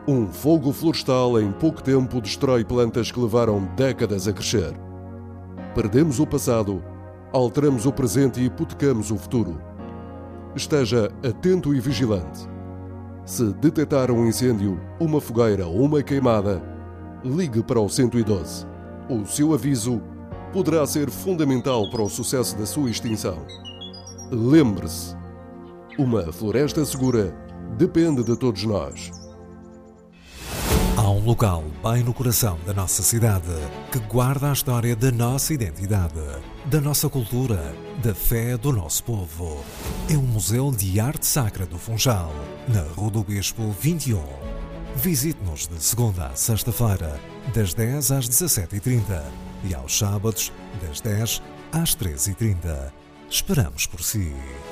Um fogo florestal em pouco tempo destrói plantas que levaram décadas a crescer. Perdemos o passado, alteramos o presente e hipotecamos o futuro. Esteja atento e vigilante. Se detectar um incêndio, uma fogueira ou uma queimada, ligue para o 112. O seu aviso poderá ser fundamental para o sucesso da sua extinção. Lembre-se, uma floresta segura depende de todos nós. Há um local bem no coração da nossa cidade que guarda a história da nossa identidade, da nossa cultura, da fé do nosso povo. É o Museu de Arte Sacra do Funchal, na Rua do Bispo 21. Visite-nos de segunda a sexta-feira, das 10 às 17h30 e aos sábados, das 10 às 13h30. Esperamos por si.